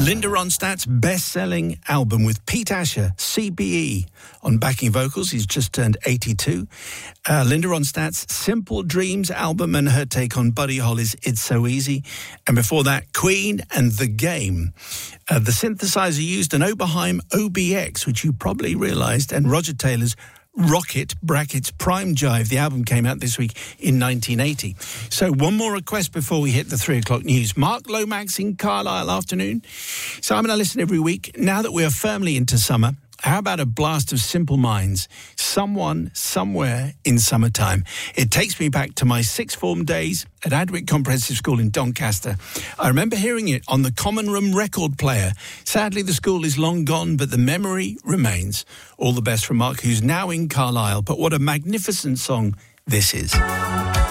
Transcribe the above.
Linda Ronstadt's best-selling album with Pete Asher, CBE, on backing vocals. He's just turned 82. Linda Ronstadt's Simple Dreams album and her take on Buddy Holly's It's So Easy. And before that, Queen and The Game. The synthesizer used an Oberheim OBX, which you probably realised, and Roger Taylor's Rocket brackets Prime Jive. The album came out this week in 1980. So one more request before we hit the 3 o'clock news. Mark Lomax in Carlisle afternoon. So I'm going to listen every week. Now that we are firmly into summer, how about a blast of Simple Minds? Someone, Somewhere in Summertime. It takes me back to my sixth form days at Adwick Comprehensive School in Doncaster. I remember hearing it on the Common Room record player. Sadly, the school is long gone, but the memory remains. All the best from Mark, who's now in Carlisle. But what a magnificent song this is.